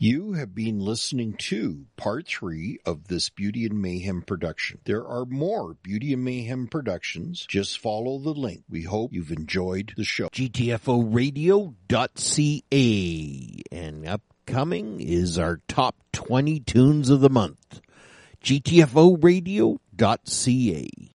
You have been listening to part 3 of this Beauty and Mayhem production. There are more Beauty and Mayhem productions. Just follow the link. We hope you've enjoyed the show. GTFOradio.ca, and upcoming is our top 20 tunes of the month. GTFOradio.ca.